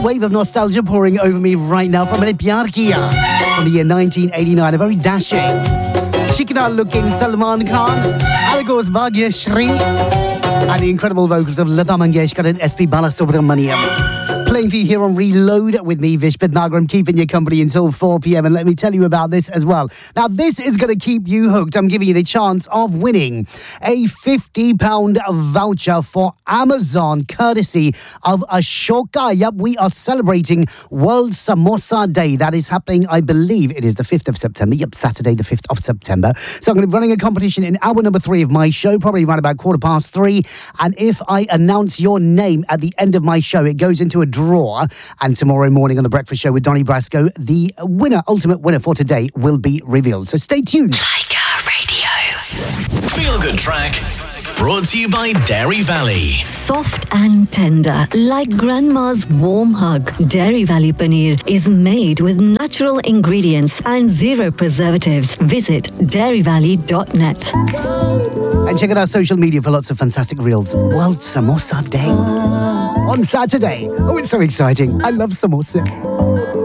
wave of nostalgia pouring over me right now from Maine Pyar Kiya from the year 1989. A very dashing, chicken-looking Salman Khan. There goes Bhagya Shri. And the incredible vocals of Lata Mangeshkar and S.P. Balasubramaniam. Playing for you here on Reload with me, Vish Bhatnagar. I'm keeping you company until 4 p.m. And let me tell you about this as well. Now, this is going to keep you hooked. I'm giving you the chance of winning a £50 voucher for Amazon, courtesy of Ashoka. Yep, we are celebrating World Samosa Day. That is happening, I believe, it is the 5th of September. Yep, Saturday, the 5th of September. So I'm going to be running a competition in hour number 3 of my show, probably around about 3:15. And if I announce your name at the end of my show, it goes into a draw. And tomorrow morning on The Breakfast Show with Donnie Brasco, the winner, ultimate winner for today, will be revealed. So stay tuned. Tiger Radio. Feel Good Track. Brought to you by Dairy Valley. Soft and tender, like grandma's warm hug. Dairy Valley Paneer is made with natural ingredients and zero preservatives. Visit dairyvalley.net. And check out our social media for lots of fantastic reels. World Samosa Day on Saturday. Oh, it's so exciting. I love samosa.